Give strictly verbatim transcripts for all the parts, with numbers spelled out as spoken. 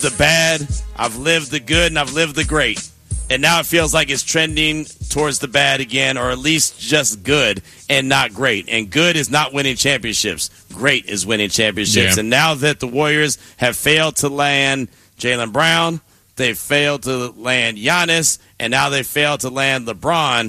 the bad, I've lived the good, and I've lived the great. And now it feels like it's trending towards the bad again, or at least just good and not great. And good is not winning championships. Great is winning championships. Yeah. And now that the Warriors have failed to land Jaylen Brown, they've failed to land Giannis, and now they failed to land LeBron,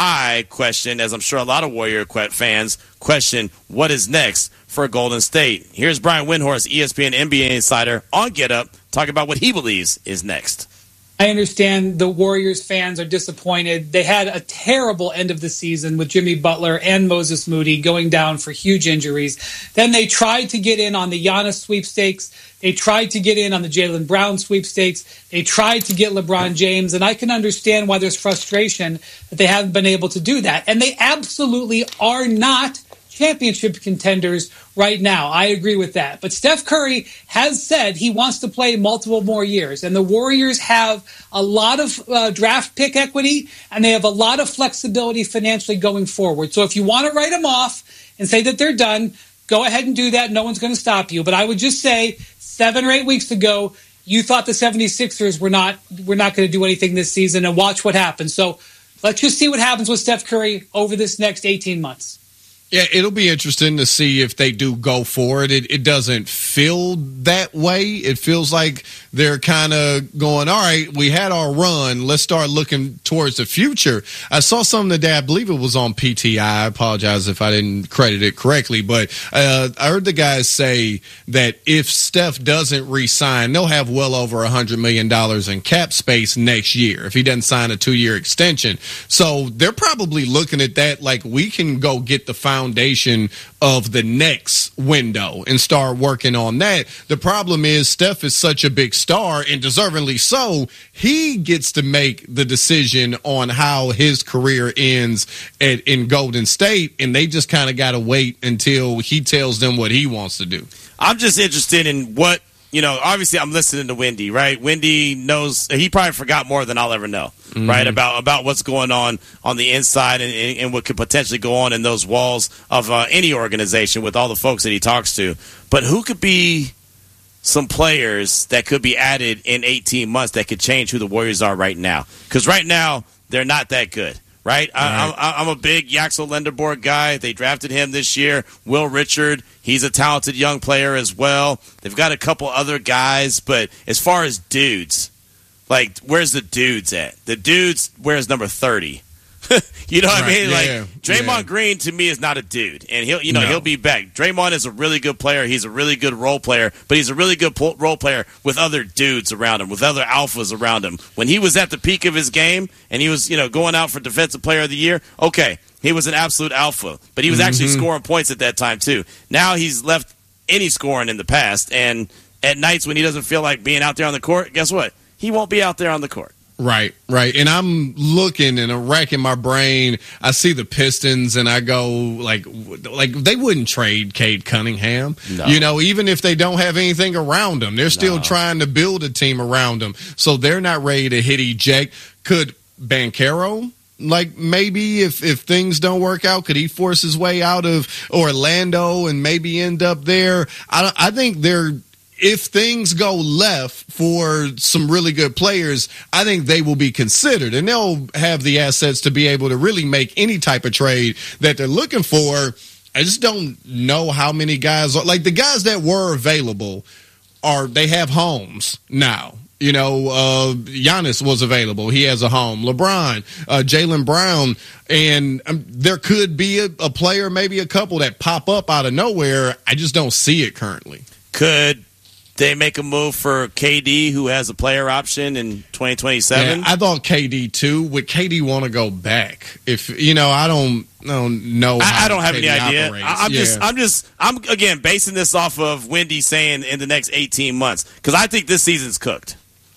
I question, as I'm sure a lot of Warrior fans question, what is next for Golden State? Here's Brian Windhorst, E S P N N B A insider, on Get Up, talking about what he believes is next. I understand the Warriors fans are disappointed. They had a terrible end of the season with Jimmy Butler and Moses Moody going down for huge injuries. Then they tried to get in on the Giannis sweepstakes. They tried to get in on the Jaylen Brown sweepstakes. They tried to get LeBron James. And I can understand why there's frustration that they haven't been able to do that. And they absolutely are not championship contenders right now. I agree with that. But Steph Curry has said he wants to play multiple more years. And the Warriors have a lot of uh, draft pick equity, and they have a lot of flexibility financially going forward. So if you want to write them off and say that they're done, go ahead and do that. No one's going to stop you. But I would just say seven or eight weeks ago, you thought the 76ers were not, were not going to do anything this season, and watch what happens. So let's just see what happens with Steph Curry over this next eighteen months. Yeah, it'll be interesting to see if they do go for it. It, it doesn't feel that way. It feels like they're kind of going, all right, we had our run. Let's start looking towards the future. I saw something today. I believe it was on P T I. I apologize if I didn't credit it correctly. But uh, I heard the guys say that if Steph doesn't re-sign, they'll have well over one hundred million dollars in cap space next year if he doesn't sign a two-year extension. So they're probably looking at that like we can go get the final foundation of the next window and start working on that. The problem is Steph is such a big star, and deservingly so, he gets to make the decision on how his career ends at, in Golden State, and they just kind of got to wait until he tells them what he wants to do. I'm just interested in what, you know, obviously I'm listening to Wendy, right? Wendy knows, he probably forgot more than I'll ever know, mm-hmm. right, about about what's going on on the inside and, and, and what could potentially go on in those walls of uh, any organization with all the folks that he talks to. But who could be some players that could be added in eighteen months that could change who the Warriors are right now? Because right now, they're not that good. Right? I, I, I'm a big Yaxel Lenderborg guy. They drafted him this year. Will Richard, he's a talented young player as well. They've got a couple other guys, but as far as dudes, like, where's the dudes at? The dudes, where's number thirty? You know what right, I mean? Yeah, like Draymond yeah. Green to me is not a dude, and he'll you know no. he'll be back. Draymond is a really good player. He's a really good role player, but he's a really good po- role player with other dudes around him, with other alphas around him. When he was at the peak of his game and he was you know going out for Defensive Player of the Year, okay, he was an absolute alpha, but he was mm-hmm. actually scoring points at that time too. Now he's left any scoring in the past, and at nights when he doesn't feel like being out there on the court, guess what? He won't be out there on the court. Right, right. And I'm looking and I'm racking my brain. I see the Pistons and I go like, like they wouldn't trade Cade Cunningham. No. You know, even if they don't have anything around them, they're still No. trying to build a team around them. So they're not ready to hit eject. Could Banchero, like maybe if, if things don't work out, could he force his way out of Orlando and maybe end up there? I, I think they're, if things go left for some really good players, I think they will be considered, and they'll have the assets to be able to really make any type of trade that they're looking for. I just don't know how many guys are, like the guys that were available are, they have homes now. You know, uh, Giannis was available. He has a home. LeBron, uh, Jaylen Brown, and um, there could be a, a player, maybe a couple that pop up out of nowhere. I just don't see it currently. Could they make a move for K D, who has a player option in twenty twenty-seven? Yeah, I thought K D too. Would K D want to go back? If you know, I don't, I don't know. I, I don't have K D any idea. operates. I, I'm yeah. just, I'm just, I'm again basing this off of Wendy saying in the next eighteen months, because I think this season's cooked.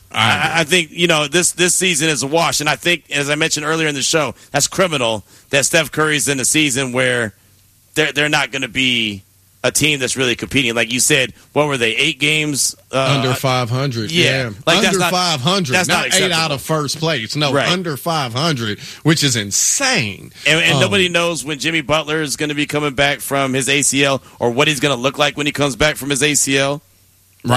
I, I think you know this this season is a wash, and I think, as I mentioned earlier in the show, that's criminal that Steph Curry's in a season where they're they're not going to be a team that's really competing. Like you said, what were they, eight games? Uh, under five hundred. Yeah. yeah. Like under that's not, five hundred. That's not, not eight out of first place. No, right. under five hundred, which is insane. And, and um, nobody knows when Jimmy Butler is going to be coming back from his A C L or what he's going to look like when he comes back from his A C L. Right.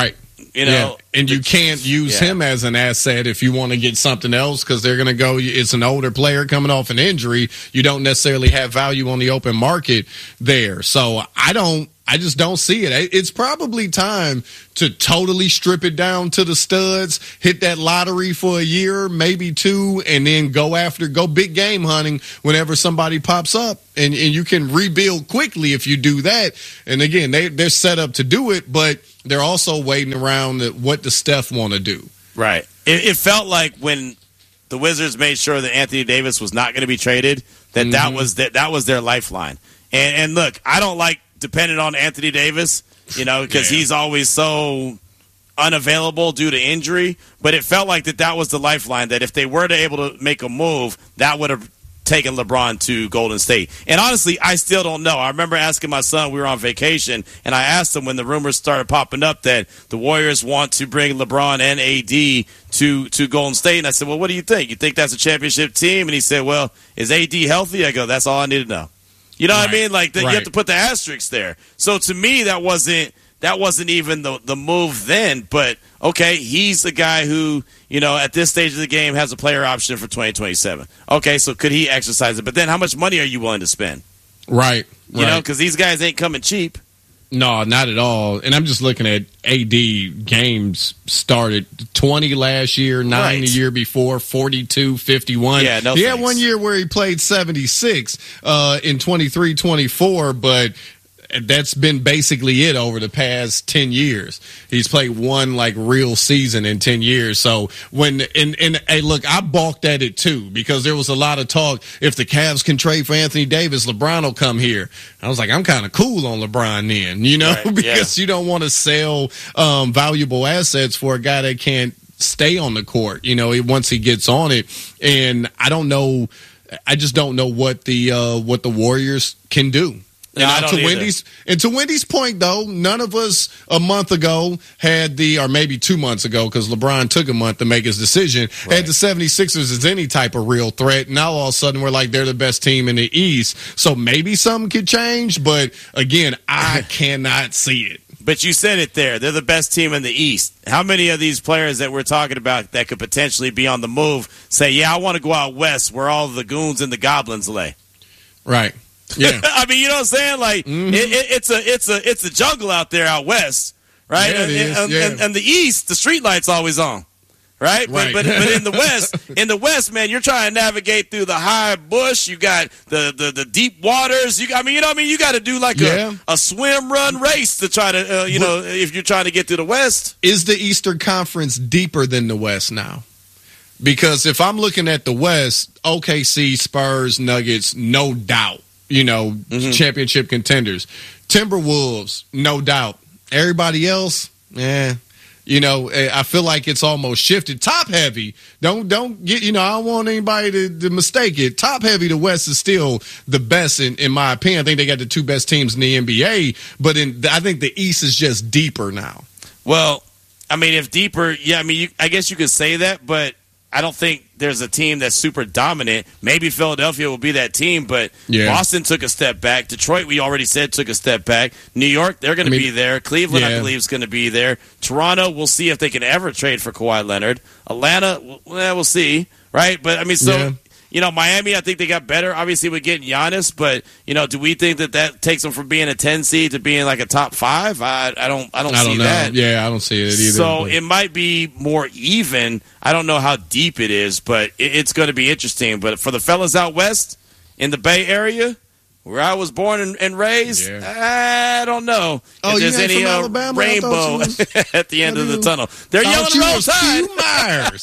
You know, yeah. and you can't use yeah. him as an asset if you want to get something else because they're going to go. It's an older player coming off an injury. You don't necessarily have value on the open market there. So I don't. I just don't see it. It's probably time to totally strip it down to the studs, hit that lottery for a year, maybe two, and then go after, go big game hunting whenever somebody pops up. And, and you can rebuild quickly if you do that. And again, they, they're set up to do it, but they're also waiting around at what does Steph want to do. Right. It, it felt like when the Wizards made sure that Anthony Davis was not going to be traded, that mm-hmm. that was that, that was their lifeline. And, and look, I don't like dependent on Anthony Davis, you know, because yeah. he's always so unavailable due to injury. But it felt like that that was the lifeline, that if they were to able to make a move, that would have taken LeBron to Golden State. And honestly, I still don't know. I remember asking my son, we were on vacation, and I asked him when the rumors started popping up that the Warriors want to bring LeBron and A D to, to Golden State. And I said, well, what do you think? You think that's a championship team? And he said, well, is A D healthy? I go, that's all I need to know. You know right. what I mean? Like the, right. you have to put the asterisk there. So to me, that wasn't that wasn't even the the move then. But okay, he's a guy who, you know, at this stage of the game has a player option for twenty twenty-seven. Okay, so could he exercise it? But then, how much money are you willing to spend? Right. You right. know, because these guys ain't coming cheap. No, not at all. And I'm just looking at A D games started twenty last year, nine right. the year before, forty-two, fifty-one. Yeah, no He thanks. had one year where he played seventy-six uh, in twenty-three twenty-four, but that's been basically it over the past ten years. He's played one like real season in ten years. So when and and hey, look, I balked at it too because there was a lot of talk. If the Cavs can trade for Anthony Davis, LeBron will come here. I was like, I'm kind of cool on LeBron then, you know, right, because yeah. you don't want to sell um, valuable assets for a guy that can't stay on the court. You know, once he gets on it, and I don't know. I just don't know what the uh, what the Warriors can do. And, no, I to don't Wendy's, and to Wendy's point, though, none of us a month ago had the, or maybe two months ago, because LeBron took a month to make his decision, right. had the seventy-sixers as any type of real threat. Now all of a sudden we're like they're the best team in the East. So maybe something could change, but again, I cannot see it. But you said it there. They're the best team in the East. How many of these players that we're talking about that could potentially be on the move say, yeah, I want to go out west where all the goons and the goblins lay? Right. Yeah, I mean, you know what I'm saying? Like, mm-hmm. it, it, it's a it's a it's a jungle out there out west, right? Yeah, it and, is. And, yeah. and, and the East, the street lights always on, right? Right. But, but but in the West, in the West, man, you're trying to navigate through the high bush. You got the the, the deep waters. You, I mean, you know, what I mean, you got to do like yeah. a, a swim run race to try to, uh, you know, if you're trying to get to the West. Is the Eastern Conference deeper than the West now? Because if I'm looking at the West, O K C, Spurs, Nuggets, no doubt. You know, mm-hmm. championship contenders. Timberwolves, no doubt. Everybody else, eh. You know, I feel like it's almost shifted. Top heavy. Don't don't get, you know, I don't want anybody to, to mistake it. Top heavy, the West is still the best in, in my opinion. I think they got the two best teams in the N B A, but in I think the East is just deeper now. Well, I mean, if deeper, yeah, I mean, you, I guess you could say that, but I don't think there's a team that's super dominant. Maybe Philadelphia will be that team, but yeah. Boston took a step back. Detroit, we already said, took a step back. New York, they're going to be there. Cleveland, yeah. I believe, is going to be there. Toronto, we'll see if they can ever trade for Kawhi Leonard. Atlanta, well, we'll see, right? But, I mean, so, yeah. you know, Miami, I think they got better, obviously, with getting Giannis. But, you know, do we think that that takes them from being a ten seed to being like a top five? I, I don't I don't I see don't know. that. Yeah, I don't see it either. So but. it might be more even. I don't know how deep it is, but it, it's going to be interesting. But for the fellas out west in the Bay Area, where I was born and, and raised, yeah. I don't know oh, if there's any uh, Alabama? rainbow was, at the end of the tunnel. They're yelling Roll Tide. Myers.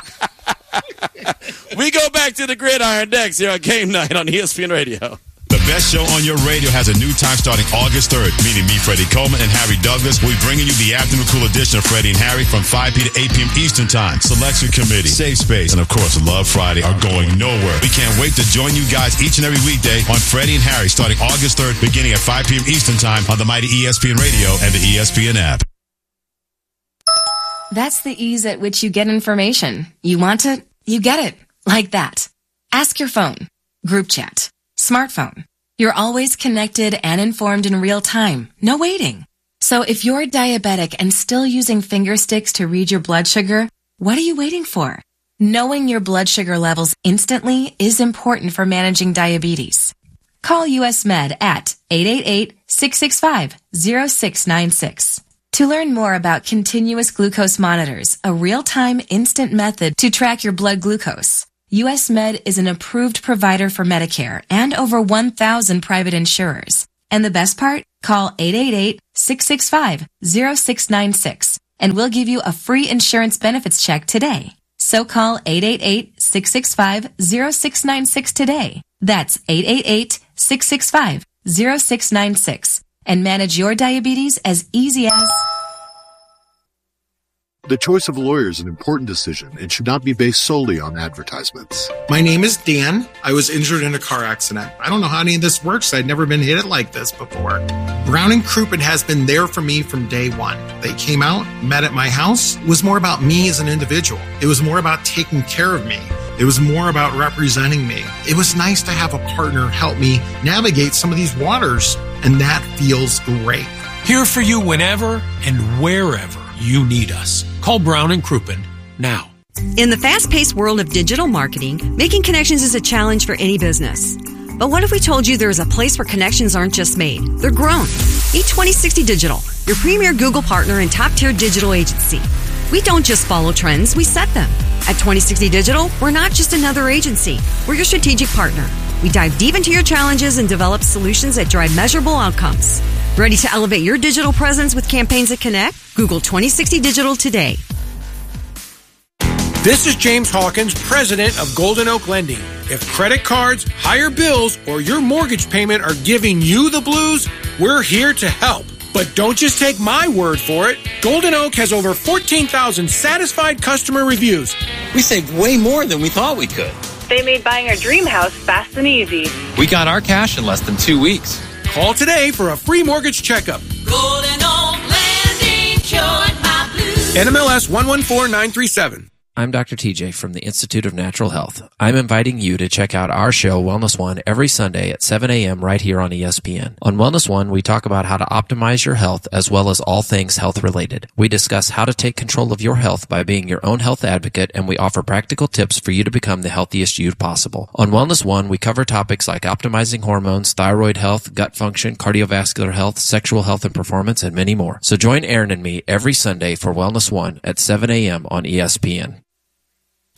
We go back to the Gridiron Decks here on Game Night on E S P N Radio. The best show on your radio has a new time starting August third, meaning me, Freddie Coleman, and Harry Douglas will be bringing you the afternoon cool edition of Freddie and Harry from five p.m. to eight p.m. Eastern Time. Selection Committee, Safe Space, and of course Love Friday are going nowhere. We can't wait to join you guys each and every weekday on Freddie and Harry starting August third, beginning at five p.m. Eastern Time on the mighty E S P N Radio and the E S P N app. That's the ease at which you get information. You want it, you get it. Like that. Ask your phone. Group chat. Smartphone. You're always connected and informed in real time. No waiting. So if you're diabetic and still using finger sticks to read your blood sugar, what are you waiting for? Knowing your blood sugar levels instantly is important for managing diabetes. Call U S Med at eight eight eight, six six five, zero six nine six. To learn more about continuous glucose monitors, a real-time instant method to track your blood glucose, U S Med is an approved provider for Medicare and over one thousand private insurers. And the best part? Call eight eight eight, six six five, zero six nine six and we'll give you a free insurance benefits check today. So call eight eight eight, six six five, zero six nine six today. That's eight eight eight, six six five, zero six nine six and manage your diabetes as easy as... The choice of a lawyer is an important decision and should not be based solely on advertisements. My name is Dan. I was injured in a car accident. I don't know how any of this works. I'd never been hit like this before. Brown and Crouppen has been there for me from day one. They came out, met at my house. It was more about me as an individual. It was more about taking care of me. It was more about representing me. It was nice to have a partner help me navigate some of these waters, and that feels great. Here for you whenever and wherever you need us. Call Brown and Crouppen now. In the fast-paced world of digital marketing, making connections is a challenge for any business. But what if we told you there is a place where connections aren't just made, they're grown? Meet twenty sixty Digital, your premier Google partner and top-tier digital agency. We don't just follow trends, we set them. At twenty sixty Digital, we're not just another agency. We're your strategic partner. We dive deep into your challenges and develop solutions that drive measurable outcomes. Ready to elevate your digital presence with campaigns that connect? Google twenty sixty Digital today. This is James Hawkins, president of Golden Oak Lending. If credit cards, higher bills, or your mortgage payment are giving you the blues, we're here to help. But don't just take my word for it. Golden Oak has over fourteen thousand satisfied customer reviews. We saved way more than we thought we could. They made buying our dream house fast and easy. We got our cash in less than two weeks. Call today for a free mortgage checkup. Golden Oak Lending cured my blues. N M L S one one four nine three seven. I'm Doctor T J from the Institute of Natural Health. I'm inviting you to check out our show, Wellness One, every Sunday at seven a.m. right here on E S P N. On Wellness One, we talk about how to optimize your health as well as all things health related. We discuss how to take control of your health by being your own health advocate, and we offer practical tips for you to become the healthiest you possible. On Wellness One, we cover topics like optimizing hormones, thyroid health, gut function, cardiovascular health, sexual health and performance, and many more. So join Aaron and me every Sunday for Wellness One at seven a.m. on E S P N.